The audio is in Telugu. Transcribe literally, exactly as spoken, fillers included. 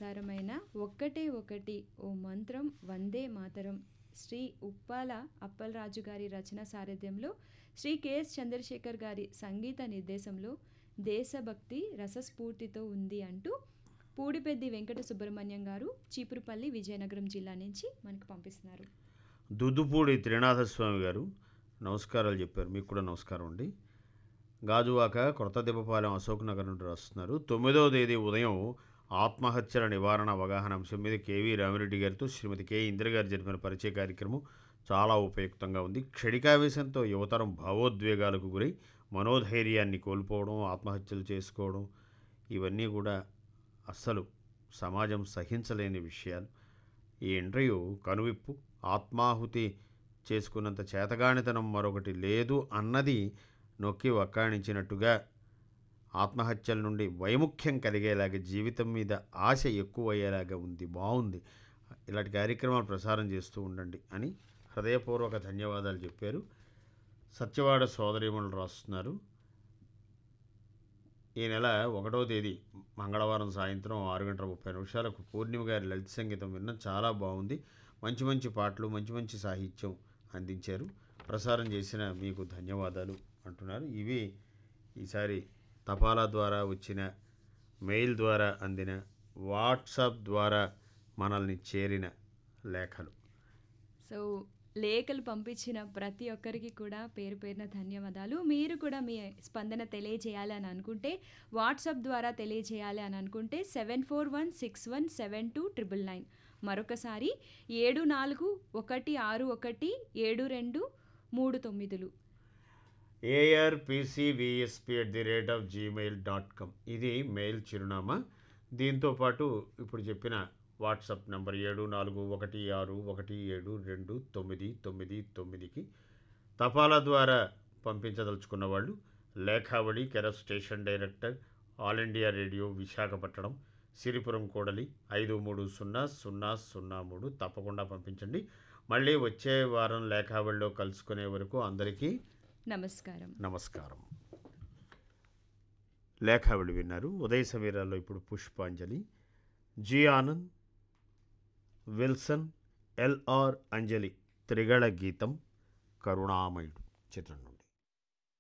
ప్రసారమైన ఒక్కటే ఒకటి ఓ మంత్రం వందే మాతరం శ్రీ ఉప్పాల అప్పలరాజు గారి రచన సారథ్యంలో శ్రీ కెఎస్ చంద్రశేఖర్ గారి సంగీత నిర్దేశంలో దేశభక్తి రసస్ఫూర్తితో ఉంది అంటూ పూడిపెద్ది వెంకట సుబ్రహ్మణ్యం గారు చీపురుపల్లి విజయనగరం జిల్లా నుంచి మనకు పంపిస్తున్నారు. దుద్దుపూడి త్రినాథస్వామి గారు నమస్కారాలు చెప్పారు. మీకు కూడా నమస్కారం అండి. గాజువాక కొత్తదెబ్బపాలెం అశోక్ నగర్ నుండి రాస్తున్నారు. తొమ్మిదవ తేదీ ఉదయం ఆత్మహత్యల నివారణ అవగాహన అంశం మీద కేవీ రామిరెడ్డి గారితో శ్రీమతి కె ఇందిర గారు జరిపిన పరిచయ కార్యక్రమం చాలా ఉపయుక్తంగా ఉంది. క్షణికావేశంతో యువతరం భావోద్వేగాలకు గురై మనోధైర్యాన్ని కోల్పోవడం, ఆత్మహత్యలు చేసుకోవడం ఇవన్నీ కూడా అస్సలు సమాజం సహించలేని విషయాలు. ఈ ఇంటర్వ్యూ కనువిప్పు, ఆత్మాహుతి చేసుకున్నంత చేతగానితనం మరొకటి లేదు అన్నది నొక్కి వక్కాణించినట్టుగా ఆత్మహత్యల నుండి వైముఖ్యం కలిగేలాగా, జీవితం మీద ఆశ ఎక్కువయ్యేలాగా ఉంది. బాగుంది. ఇలాంటి కార్యక్రమాలు ప్రసారం చేస్తూ ఉండండి అని హృదయపూర్వక ధన్యవాదాలు చెప్పారు. సత్యవాడ సోదరీమణులు రాస్తున్నారు. ఈ నెల ఒకటో తేదీ మంగళవారం సాయంత్రం ఆరు గంటల ముప్పై నిమిషాలకు పూర్ణిమ గారి లలిత సంగీతం విన్నాం. చాలా బాగుంది. మంచి మంచి పాటలు, మంచి మంచి సాహిత్యం అందించారు. ప్రసారం చేసిన మీకు ధన్యవాదాలు అంటున్నారు. ఇవి ఈసారి తపాలా ద్వారా వచ్చిన, మెయిల్ ద్వారా అందిన, వాట్సాప్ ద్వారా మనల్ని చేరిన లేఖలు. సో లేఖలు పంపించిన ప్రతి ఒక్కరికి కూడా పేరు పేరున ధన్యవాదాలు. మీరు కూడా మీ స్పందన తెలియజేయాలి అని అనుకుంటే, వాట్సాప్ ద్వారా తెలియజేయాలి అని అనుకుంటే seven four one six one seven two triple nine మరొకసారి ఏడు నాలుగు ఒకటి ఆరు ఒకటి ఏడు రెండు మూడు తొమ్మిదిలు ఏఆర్పిసివిఎస్పి at the rate of Gmail dot com ఇది మెయిల్ చిరునామా. దీంతోపాటు ఇప్పుడు చెప్పిన వాట్సాప్ నెంబర్ ఏడు నాలుగు ఒకటి ఆరు ఒకటి ఏడు రెండు తొమ్మిది తొమ్మిది తొమ్మిదికి తపాలా ద్వారా పంపించదలుచుకున్న వాళ్ళు లేఖావళి, కెరఫ్ station director, all India radio Visakhapatnam, Siripuram కూడలి ఐదు మూడు సున్నా సున్నా సున్నా మూడు తప్పకుండా పంపించండి. మళ్ళీ వచ్చే వారం లేఖావళిలో కలుసుకునే వరకు అందరికీ నమస్కారం. నమస్కారం. లేఖావళి విన్నారు. ఉదయ సమీరాల్లో ఇప్పుడు పుష్పాంజలి. జి ఆనంద్, విల్సన్, ఎల్ఆర్ అంజలి త్రిగళ గీతం కరుణామయుడు చిత్రం.